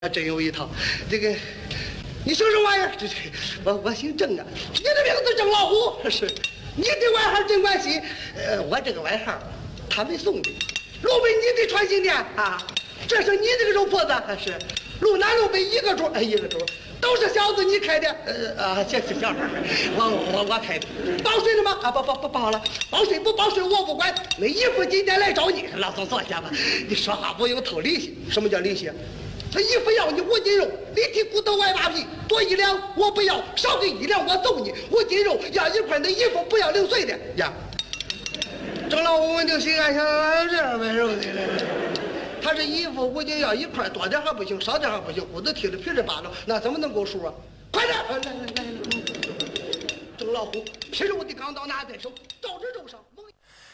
还真有一套。这个，你姓什么玩意儿？我姓郑啊。你的名字郑老虎是？你的外号郑冠希。我这个外号他们送的。路北你的传信店啊，这是你这个肉铺子还是？路南路北一个桌，一个桌。都是小子你开的，这是小孩，我开的。报税了吗？不报了。报税不报税我不管。那姨夫今天来找你，老总坐下吧。你说话不用偷利息。什么叫利息？他姨夫要你5斤肉，里体骨头外扒皮，多1两我不要，少给1两我揍你。5斤肉要1块，那姨夫不要0碎的呀。郑老虎问定心安，想这样卖肉的。他这衣服5斤要1块，多点还不行，少点还不行，骨头踢得噼里啪啦，那怎么能够数啊？快点，来！郑老虎，皮肉的钢刀拿在手，照着肉上。